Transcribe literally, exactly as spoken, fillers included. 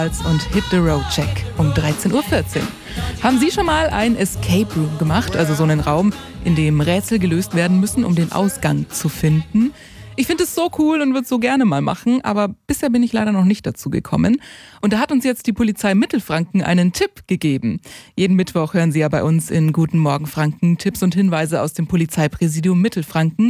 und Hit the Road Check um dreizehn Uhr vierzehn. Haben Sie schon mal ein Escape Room gemacht, also so einen Raum, in dem Rätsel gelöst werden müssen, um den Ausgang zu finden? Ich finde es so cool und würde es so gerne mal machen, aber bisher bin ich leider noch nicht dazu gekommen. Und da hat uns jetzt die Polizei Mittelfranken einen Tipp gegeben. Jeden Mittwoch hören Sie ja bei uns in Guten Morgen Franken Tipps und Hinweise aus dem Polizeipräsidium Mittelfranken.